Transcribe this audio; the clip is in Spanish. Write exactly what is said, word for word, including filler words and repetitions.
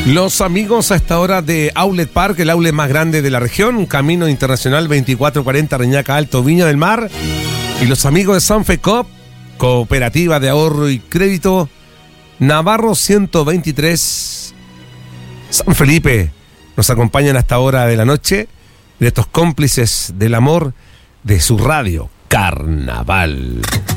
Los amigos a esta hora de Outlet Park, el outlet más grande de la región, Camino Internacional veinticuatro cuarenta, Reñaca Alto, Viña del Mar. Y los amigos de Sanfecop, Cooperativa de Ahorro y Crédito, Navarro ciento veintitrés, San Felipe, nos acompañan a esta hora de la noche, de estos cómplices del amor de su radio Carnaval.